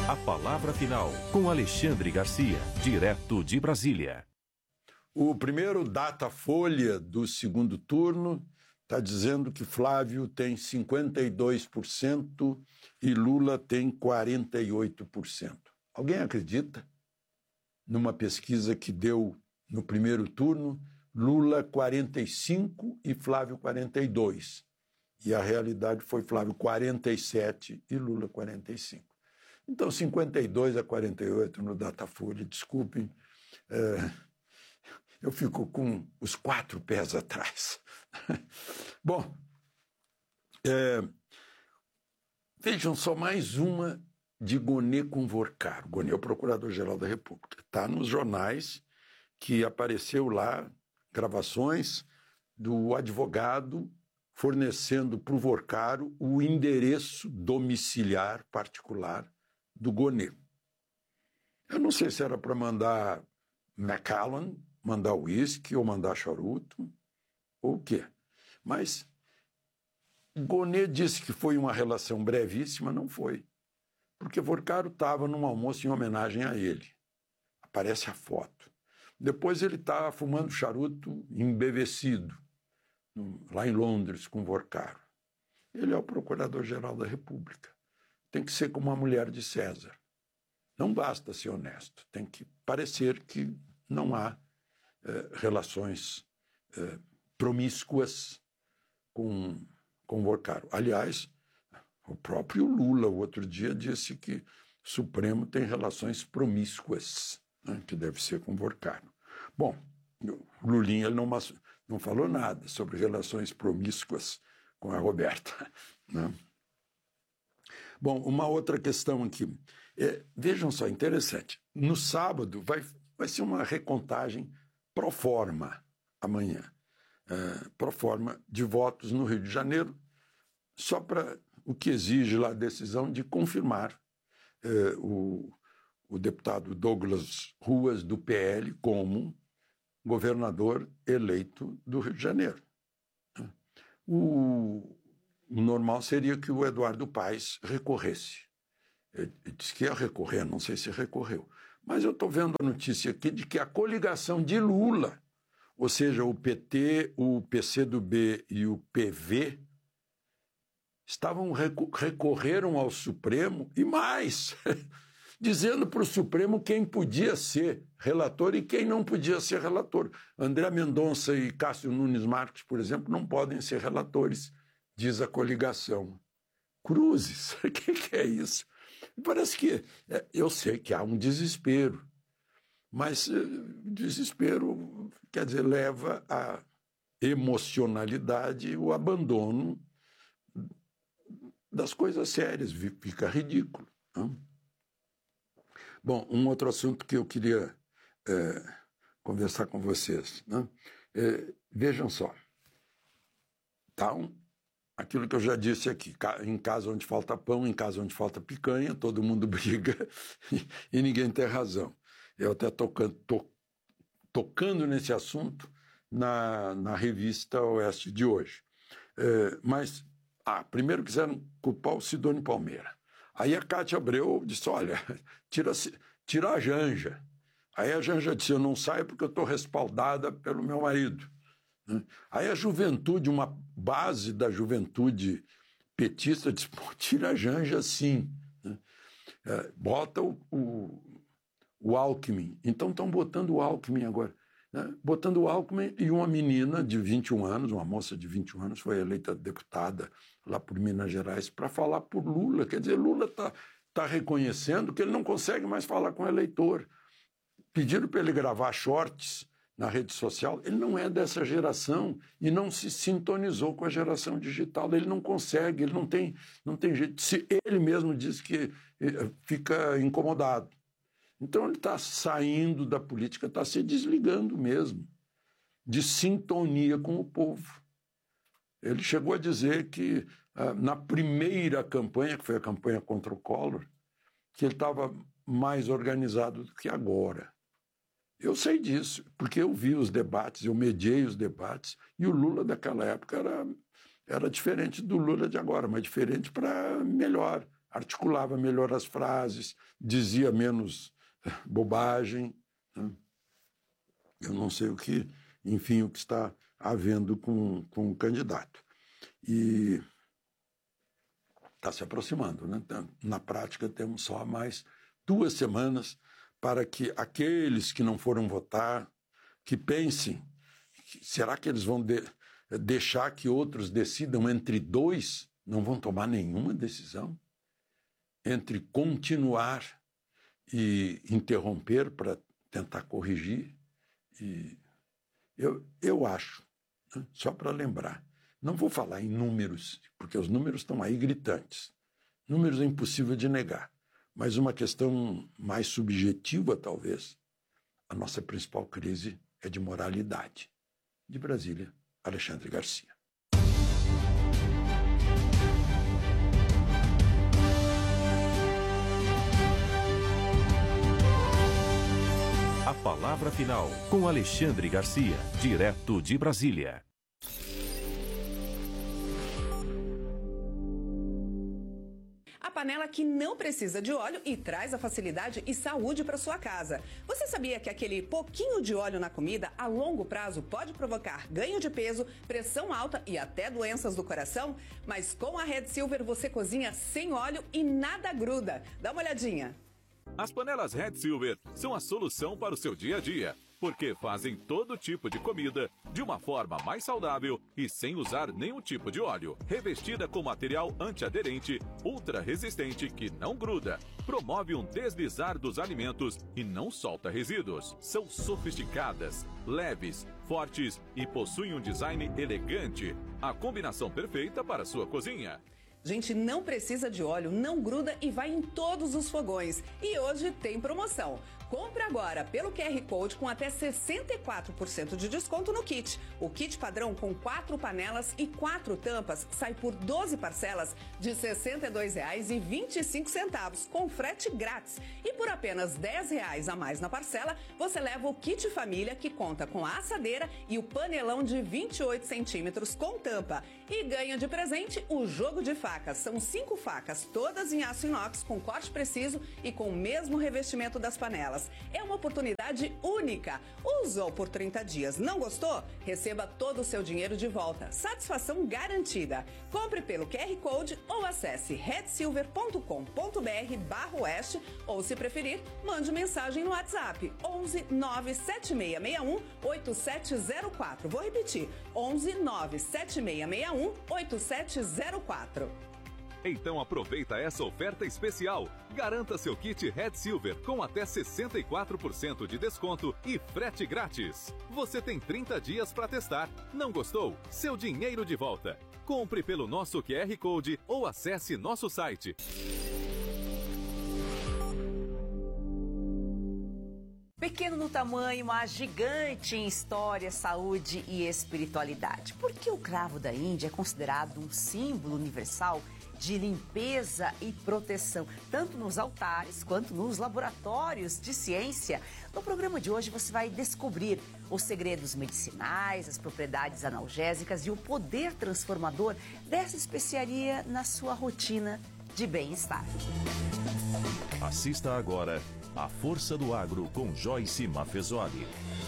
A palavra final, com Alexandre Garcia, direto de Brasília. O primeiro Datafolha do segundo turno está dizendo que Flávio tem 52% e Lula tem 48%. Alguém acredita? Numa pesquisa que deu no primeiro turno, Lula 45% e Flávio 42%. E a realidade foi Flávio 47% e Lula 45%. Então, 52-48 no Datafolha, desculpem, eu fico com os 4 pés atrás. Bom, vejam só mais uma de Gonê com Vorcaro. Gonê é o Procurador-Geral da República. Está nos jornais que apareceu lá gravações do advogado fornecendo para o Vorcaro o endereço domiciliar particular do Gonê. Eu não sei se era para mandar Macallan, mandar uísque ou mandar charuto, ou o quê. Mas Gonê disse que foi uma relação brevíssima, não foi. Porque Vorcaro estava num almoço em homenagem a ele. Aparece a foto. Depois ele está fumando charuto embevecido, lá em Londres, com Vorcaro. Ele é o Procurador-Geral da República. Tem que ser como a mulher de César. Não basta ser honesto, tem que parecer que não há relações promíscuas com Vorcaro. Aliás, o próprio Lula, o outro dia, disse que o Supremo tem relações promíscuas, né, que deve ser com Vorcaro. Bom, o Lulinha ele não falou nada sobre relações promíscuas com a Roberta, né? Bom, uma outra questão aqui. Vejam só, interessante. No sábado vai ser uma recontagem pro forma amanhã. Pro forma de votos no Rio de Janeiro, só para o que exige lá a decisão de confirmar o deputado Douglas Ruas, do PL, como governador eleito do Rio de Janeiro. O normal seria que o Eduardo Paes recorresse. Ele disse que ia recorrer, não sei se recorreu. Mas eu estou vendo a notícia aqui de que a coligação de Lula, ou seja, o PT, o PCdoB e o PV, recorreram ao Supremo e mais, dizendo para o Supremo quem podia ser relator e quem não podia ser relator. André Mendonça e Cássio Nunes Marques, por exemplo, não podem ser relatores, diz a coligação. Cruzes, o que é isso? Parece que, eu sei que há um desespero, mas desespero, quer dizer, leva à emocionalidade e o abandono das coisas sérias, fica ridículo, não? Bom, um outro assunto que eu queria conversar com vocês, né? Vejam só, aquilo que eu já disse aqui, em casa onde falta pão, em casa onde falta picanha, todo mundo briga e ninguém tem razão. Eu até tocando nesse assunto na revista Oeste de hoje. Mas, primeiro quiseram culpar o Sidônio Palmeira. Aí a Cátia Abreu disse, olha, tira a Janja. Aí a Janja disse, eu não saio porque eu estou respaldada pelo meu marido. Aí a juventude, uma base da juventude petista, disse, tira a Janja sim. Bota o Alckmin. Então estão botando o Alckmin agora. Botando o Alckmin e uma menina de 21 anos, uma moça de 21 anos, foi eleita deputada lá por Minas Gerais para falar por Lula. Quer dizer, Lula está reconhecendo que ele não consegue mais falar com o eleitor. Pediram para ele gravar shorts na rede social. Ele não é dessa geração e não se sintonizou com a geração digital. Ele não consegue, ele não tem jeito. Ele mesmo diz que fica incomodado. Então ele está saindo da política, está se desligando mesmo de sintonia com o povo. Ele chegou a dizer que na primeira campanha, que foi a campanha contra o Collor, que ele estava mais organizado do que agora. Eu sei disso, porque eu vi os debates, eu mediei os debates, e o Lula daquela época era diferente do Lula de agora, mas diferente para melhor. articulava melhor as frases, dizia menos bobagem, né? Eu não sei o que está havendo com o candidato. E está se aproximando, né? Na prática, temos só mais 2 semanas para que aqueles que não foram votar, que pensem, será que eles vão deixar que outros decidam entre 2? Não vão tomar nenhuma decisão? Entre continuar e interromper para tentar corrigir? E eu acho, né, só para lembrar, não vou falar em números, porque os números estão aí gritantes. Números é impossível de negar, mas uma questão mais subjetiva, talvez, a nossa principal crise é de moralidade. De Brasília, Alexandre Garcia. A palavra final com Alexandre Garcia, direto de Brasília. A panela que não precisa de óleo e traz a facilidade e saúde para sua casa. Você sabia que aquele pouquinho de óleo na comida, a longo prazo, pode provocar ganho de peso, pressão alta e até doenças do coração? Mas com a Red Silver você cozinha sem óleo e nada gruda. Dá uma olhadinha. As panelas Red Silver são a solução para o seu dia a dia, porque fazem todo tipo de comida de uma forma mais saudável e sem usar nenhum tipo de óleo. Revestida com material antiaderente, ultra resistente que não gruda, promove um deslizar dos alimentos e não solta resíduos. São sofisticadas, leves, fortes e possuem um design elegante. A combinação perfeita para a sua cozinha. Gente, não precisa de óleo, não gruda e vai em todos os fogões. E hoje tem promoção. Compre agora pelo QR Code com até 64% de desconto no kit. O kit padrão com 4 panelas e 4 tampas sai por 12 parcelas de R$ 62,25 com frete grátis. E por apenas R$ 10 a mais na parcela, você leva o kit família que conta com a assadeira e o panelão de 28 centímetros com tampa. E ganha de presente o jogo de facas. São 5 facas, todas em aço inox com corte preciso e com o mesmo revestimento das panelas. É uma oportunidade única. Usou por 30 dias, não gostou? Receba todo o seu dinheiro de volta. Satisfação garantida. Compre pelo QR Code ou acesse redsilver.com.br/oeste ou, se preferir, mande mensagem no WhatsApp 11 97661 8704. Vou repetir, 11 97661 8704. Então aproveita essa oferta especial. Garanta seu kit Red Silver com até 64% de desconto e frete grátis. Você tem 30 dias para testar. Não gostou? Seu dinheiro de volta. Compre pelo nosso QR Code ou acesse nosso site. Pequeno no tamanho, mas gigante em história, saúde e espiritualidade. Por que o cravo da Índia é considerado um símbolo universal de limpeza e proteção, tanto nos altares quanto nos laboratórios de ciência? No programa de hoje você vai descobrir os segredos medicinais, as propriedades analgésicas e o poder transformador dessa especiaria na sua rotina de bem-estar. Assista agora A Força do Agro com Joyce Maffezoli.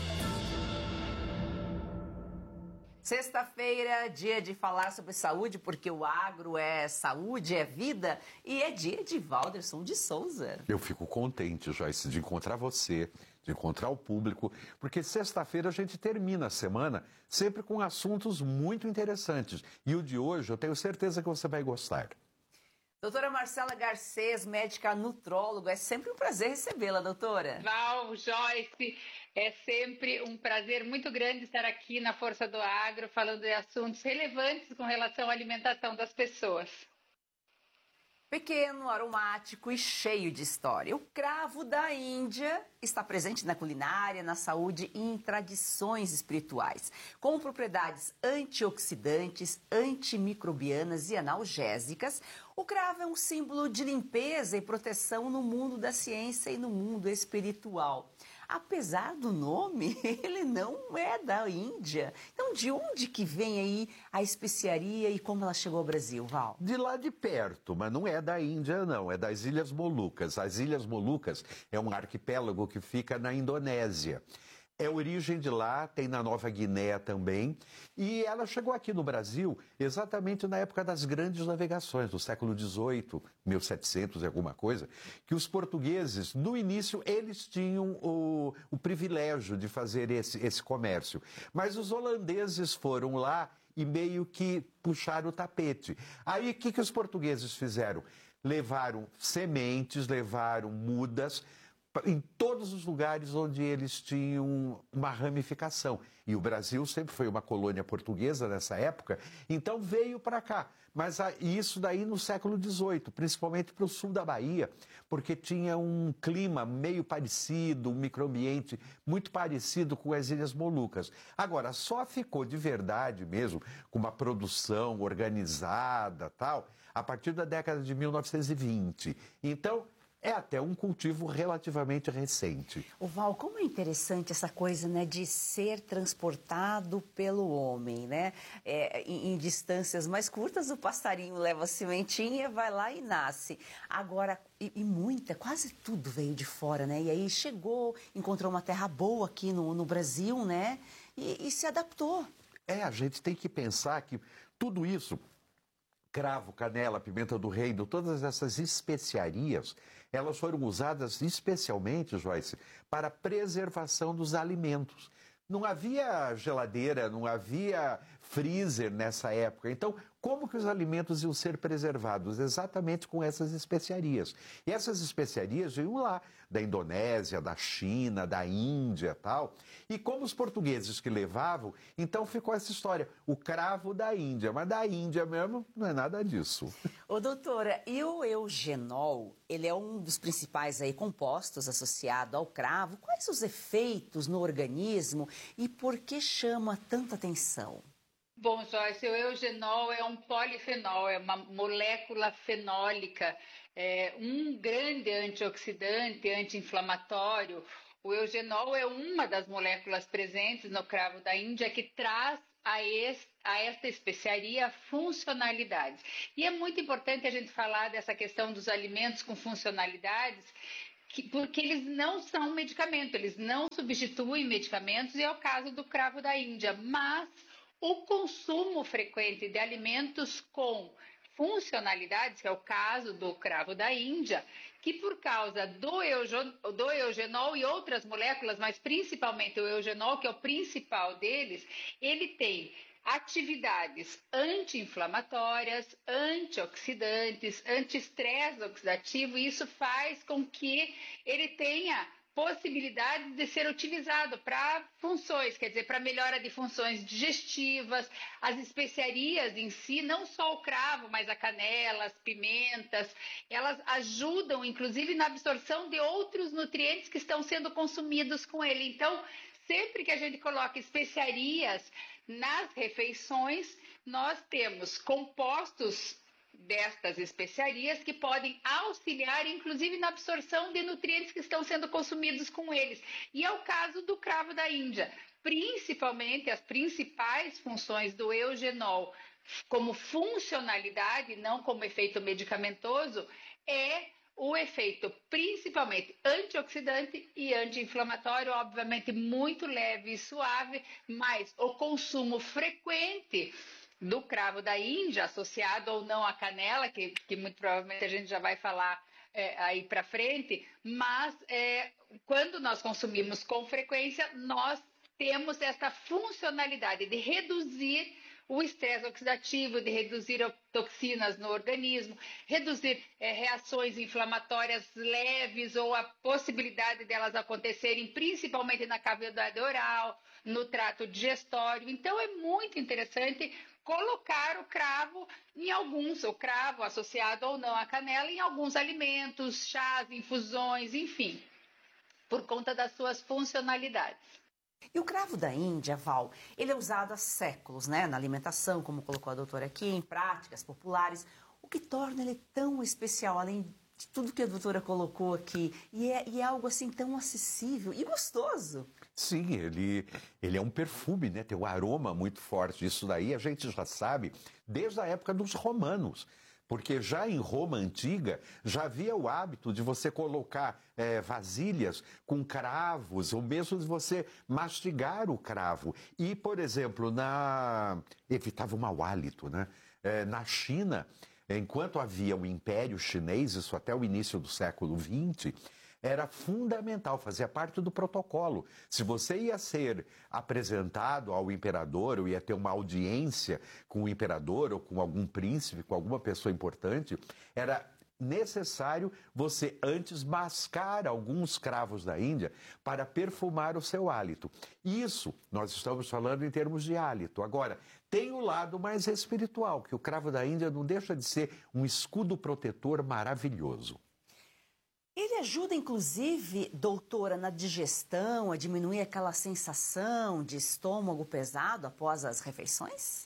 Sexta-feira, dia de falar sobre saúde, porque o agro é saúde, é vida, e é dia de Walderson de Souza. Eu fico contente, Joyce, de encontrar você, de encontrar o público, porque sexta-feira a gente termina a semana sempre com assuntos muito interessantes. E o de hoje eu tenho certeza que você vai gostar. Doutora Marcela Garcês, médica nutróloga, é sempre um prazer recebê-la, doutora. Val, Joyce, é sempre um prazer muito grande estar aqui na Força do Agro, falando de assuntos relevantes com relação à alimentação das pessoas. Pequeno, aromático e cheio de história. O cravo da Índia está presente na culinária, na saúde e em tradições espirituais. Com propriedades antioxidantes, antimicrobianas e analgésicas, o cravo é um símbolo de limpeza e proteção no mundo da ciência e no mundo espiritual. apesar do nome, ele não é da Índia. Então, de onde que vem aí a especiaria e como ela chegou ao Brasil, Val? De lá de perto, mas não é da Índia, não. É das Ilhas Molucas. As Ilhas Molucas é um arquipélago que fica na Indonésia. É origem de lá, tem na Nova Guiné também. E ela chegou aqui no Brasil exatamente na época das grandes navegações, do século XVIII, 1700 e alguma coisa, que os portugueses, no início, eles tinham o privilégio de fazer esse comércio. Mas os holandeses foram lá e meio que puxaram o tapete. Aí, o que os portugueses fizeram? Levaram sementes, levaram mudas, em todos os lugares onde eles tinham uma ramificação. E o Brasil sempre foi uma colônia portuguesa nessa época, então veio para cá. Mas isso daí no século XVIII, principalmente para o sul da Bahia, porque tinha um clima meio parecido, um microambiente muito parecido com as Ilhas Molucas. Agora, só ficou de verdade mesmo, com uma produção organizada, tal, a partir da década de 1920. Então, é até um cultivo relativamente recente. O Val, como é interessante essa coisa, né, de ser transportado pelo homem, né? Em distâncias mais curtas, o passarinho leva a sementinha, vai lá e nasce. Agora, quase tudo veio de fora, né? E aí chegou, encontrou uma terra boa aqui no Brasil, né? E se adaptou. A gente tem que pensar que tudo isso, cravo, canela, pimenta do reino, todas essas especiarias, elas foram usadas especialmente, Joyce, para a preservação dos alimentos. Não havia geladeira, não havia freezer nessa época. Então, como que os alimentos iam ser preservados? Exatamente com essas especiarias. E essas especiarias iam lá, da Indonésia, da China, da Índia e tal. E como os portugueses que levavam, então ficou essa história, o cravo da Índia. Mas da Índia mesmo não é nada disso. Ô, doutora, e o eugenol, ele é um dos principais aí compostos associado ao cravo. Quais os efeitos no organismo e por que chama tanta atenção? Bom, Joyce, o eugenol é um polifenol, é uma molécula fenólica, um grande antioxidante, anti-inflamatório. O eugenol é uma das moléculas presentes no cravo da Índia que traz a esta especiaria funcionalidades. E é muito importante a gente falar dessa questão dos alimentos com funcionalidades, porque eles não são medicamento, eles não substituem medicamentos, e é o caso do cravo da Índia, mas o consumo frequente de alimentos com funcionalidades, que é o caso do cravo da Índia, que por causa do eugenol e outras moléculas, mas principalmente o eugenol, que é o principal deles, ele tem atividades anti-inflamatórias, antioxidantes, anti-estresse oxidativo, e isso faz com que ele tenha possibilidade de ser utilizado para funções, quer dizer, para melhora de funções digestivas. As especiarias em si, não só o cravo, mas a canela, as pimentas, elas ajudam inclusive na absorção de outros nutrientes que estão sendo consumidos com ele. Então, sempre que a gente coloca especiarias nas refeições, nós temos compostos destas especiarias que podem auxiliar, inclusive, na absorção de nutrientes que estão sendo consumidos com eles. E é o caso do cravo da Índia. Principalmente, as principais funções do eugenol como funcionalidade, não como efeito medicamentoso, é o efeito principalmente antioxidante e anti-inflamatório, obviamente muito leve e suave, mas o consumo frequente do cravo da Índia, associado ou não à canela, que muito provavelmente a gente já vai falar aí para frente, mas quando nós consumimos com frequência, nós temos essa funcionalidade de reduzir o estresse oxidativo, de reduzir toxinas no organismo, reduzir reações inflamatórias leves ou a possibilidade delas acontecerem principalmente na cavidade oral, no trato digestório. Então é muito interessante colocar o cravo o cravo associado ou não à canela, em alguns alimentos, chás, infusões, enfim, por conta das suas funcionalidades. E o cravo da Índia, Val, ele é usado há séculos, né, na alimentação, como colocou a doutora aqui, em práticas populares. O que torna ele tão especial, além de tudo que a doutora colocou aqui. E é algo assim tão acessível e gostoso. Sim, ele é um perfume, né? Tem um aroma muito forte. Isso daí a gente já sabe desde a época dos romanos. Porque já em Roma antiga, já havia o hábito de você colocar vasilhas com cravos, ou mesmo de você mastigar o cravo. E, por exemplo, evitava o mau hálito, né? Na China, enquanto havia o Império Chinês, isso até o início do século XX, era fundamental, fazia parte do protocolo. Se você ia ser apresentado ao imperador, ou ia ter uma audiência com o imperador, ou com algum príncipe, com alguma pessoa importante, era necessário você antes mascar alguns cravos da Índia para perfumar o seu hálito. Isso, nós estamos falando em termos de hálito. Agora, tem o lado mais espiritual, que o cravo da Índia não deixa de ser um escudo protetor maravilhoso. Ele ajuda, inclusive, doutora, na digestão, a diminuir aquela sensação de estômago pesado após as refeições?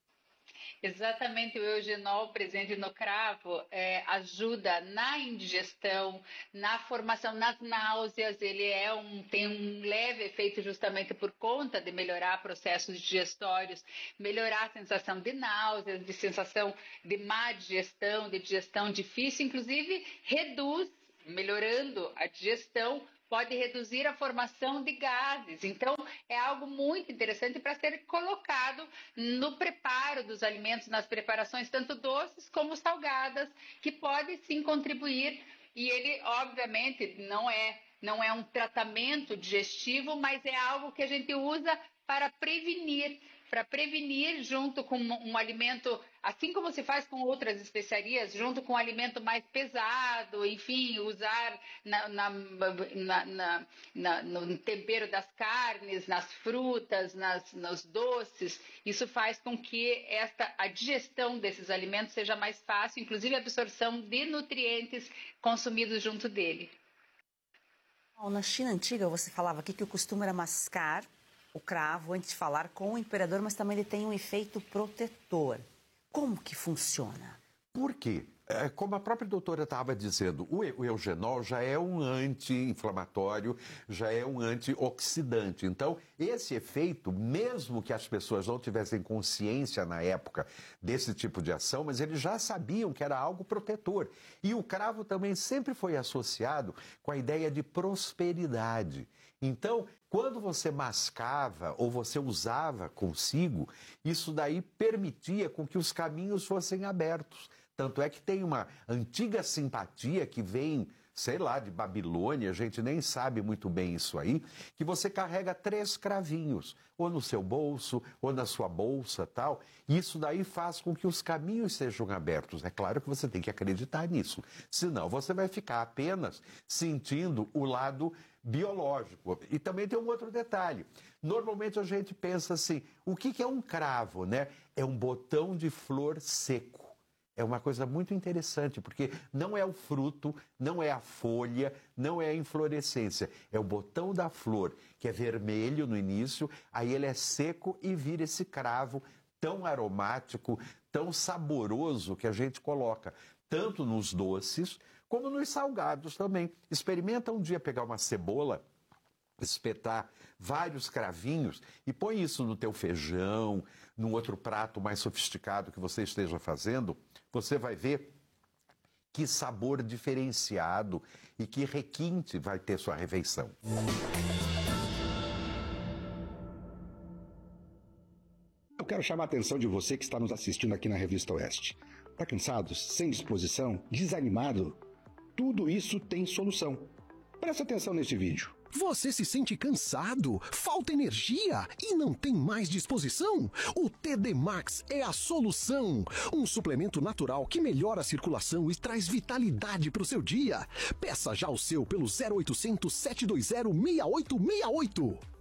Exatamente, o eugenol presente no cravo ajuda na indigestão, na formação, nas náuseas. Ele tem um leve efeito justamente por conta de melhorar processos digestórios, melhorar a sensação de náuseas, de sensação de má digestão, de digestão difícil, inclusive reduz, melhorando a digestão, pode reduzir a formação de gases. Então, é algo muito interessante para ser colocado no preparo dos alimentos, nas preparações tanto doces como salgadas, que pode sim contribuir. E ele, obviamente, não é um tratamento digestivo, mas é algo que a gente usa para prevenir junto com um alimento, assim como se faz com outras especiarias, junto com um alimento mais pesado, enfim, usar no tempero das carnes, nas frutas, nos doces. Isso faz com que a digestão desses alimentos seja mais fácil, inclusive a absorção de nutrientes consumidos junto dele. Na China antiga, você falava aqui que o costume era mascar o cravo antes de falar com o imperador, mas também ele tem um efeito protetor. Como que funciona? Por quê? Como a própria doutora estava dizendo, o eugenol já é um anti-inflamatório, já é um antioxidante. Então, esse efeito, mesmo que as pessoas não tivessem consciência na época desse tipo de ação, mas eles já sabiam que era algo protetor. E o cravo também sempre foi associado com a ideia de prosperidade. Então, quando você mascava ou você usava consigo, isso daí permitia com que os caminhos fossem abertos. Tanto é que tem uma antiga simpatia que vem, sei lá, de Babilônia, a gente nem sabe muito bem isso aí, que você carrega 3 cravinhos, ou no seu bolso, ou na sua bolsa, tal. Isso daí faz com que os caminhos sejam abertos. É claro que você tem que acreditar nisso, senão você vai ficar apenas sentindo o lado biológico. E também tem um outro detalhe. Normalmente a gente pensa assim, o que é um cravo, né? É um botão de flor seco. É uma coisa muito interessante, porque não é o fruto, não é a folha, não é a inflorescência. É o botão da flor, que é vermelho no início, aí ele é seco e vira esse cravo tão aromático, tão saboroso que a gente coloca, tanto nos doces como nos salgados também. Experimenta um dia pegar uma cebola, espetar vários cravinhos e põe isso no teu feijão, num outro prato mais sofisticado que você esteja fazendo, você vai ver que sabor diferenciado e que requinte vai ter sua refeição. Eu quero chamar a atenção de você que está nos assistindo aqui na Revista Oeste. Está cansado, sem disposição, desanimado? Tudo isso tem solução. Presta atenção neste vídeo. Você se sente cansado, falta energia e não tem mais disposição? O TD Max é a solução. Um suplemento natural que melhora a circulação e traz vitalidade para o seu dia. Peça já o seu pelo 0800 720 6868.